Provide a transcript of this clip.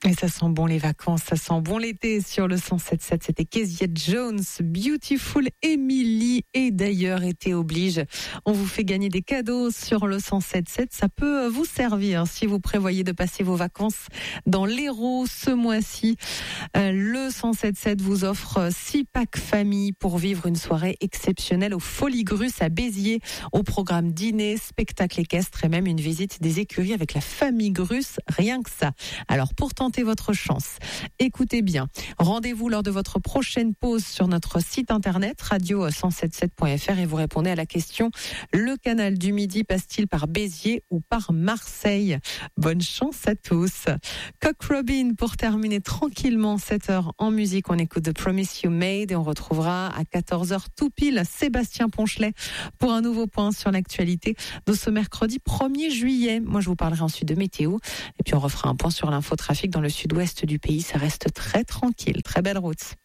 Et ça sent bon les vacances, ça sent bon l'été sur le 107.7. C'était Kezia Jones, Beautiful Emily. Et d'ailleurs, été oblige, on vous fait gagner des cadeaux sur le 107.7. Ça peut vous servir si vous prévoyez de passer vos vacances dans l'Hérault ce mois-ci. Le 107.7 vous offre 6 packs famille pour vivre une soirée exceptionnelle au Folies Grus à Béziers. Au programme dîner, spectacle équestre et même une visite des écuries avec la famille Grus. Rien que ça. Alors pour tenter votre chance, écoutez bien. Rendez-vous lors de votre prochaine pause sur notre site internet radio177.fr et vous répondez à la question: le canal du Midi passe-t-il par Béziers ou par Marseille? Bonne chance à tous. Cock Robin pour terminer tranquillement cette heure en musique. On écoute The Promise You Made et on retrouvera à 14h tout pile Sébastien Ponchelet pour un nouveau point sur l'actualité de ce mercredi 1er juillet. Moi, je vous parlerai ensuite de météo et puis on refera un point sur l'infotrafic dans le sud-ouest du pays. Ça reste très tranquille. Très belle route.